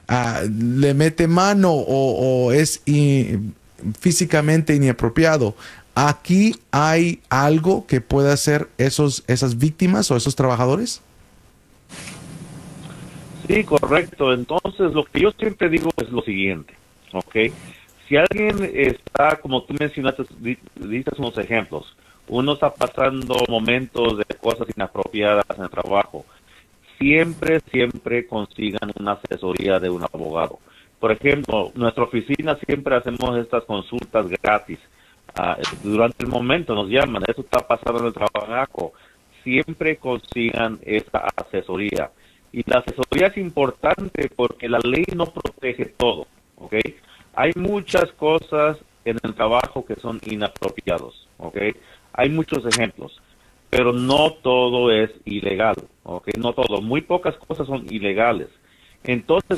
le mete mano o es físicamente inapropiado. ¿Aquí hay algo que pueda hacer esas víctimas o esos trabajadores? Sí, correcto. Entonces, lo que yo siempre digo es lo siguiente, ¿ok? Si alguien está, como tú mencionaste, dices unos ejemplos, uno está pasando momentos de cosas inapropiadas en el trabajo, siempre consigan una asesoría de un abogado. Por ejemplo, nuestra oficina siempre hacemos estas consultas gratis. Durante el momento nos llaman, eso está pasando en el trabajo, siempre consigan esa asesoría. Y la asesoría es importante porque la ley no protege todo, ¿ok? Hay muchas cosas en el trabajo que son inapropiados, ¿ok? Hay muchos ejemplos, pero no todo es ilegal, ¿ok? No todo, muy pocas cosas son ilegales. Entonces,